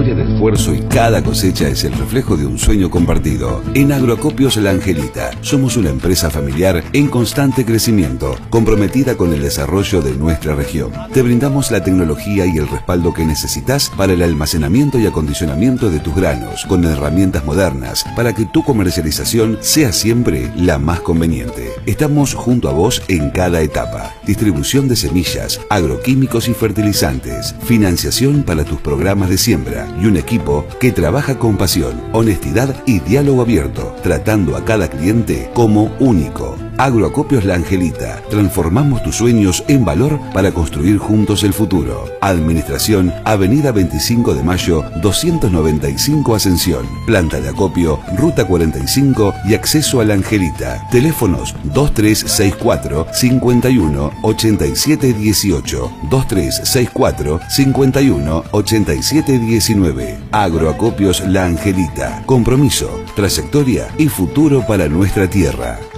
historia de esfuerzo y cada cosecha es el reflejo de un sueño compartido. En Agroacopios La Angelita somos una empresa familiar en constante crecimiento, comprometida con el desarrollo de nuestra región. Te brindamos la tecnología y el respaldo que necesitas para el almacenamiento y acondicionamiento de tus granos, con herramientas modernas para que tu comercialización sea siempre la más conveniente. Estamos junto a vos en cada etapa. Distribución de semillas, agroquímicos y fertilizantes, financiación para tus programas de siembra y un equipo que trabaja con pasión, honestidad y diálogo abierto, tratando a cada cliente como único. Agroacopios La Angelita. Transformamos tus sueños en valor para construir juntos el futuro. Administración, Avenida 25 de Mayo, 295 Ascensión. Planta de acopio, Ruta 45 y acceso a La Angelita. Teléfonos 2364 51 87 18, 2364 51 87 19. Agroacopios La Angelita. Compromiso, trayectoria y futuro para nuestra tierra.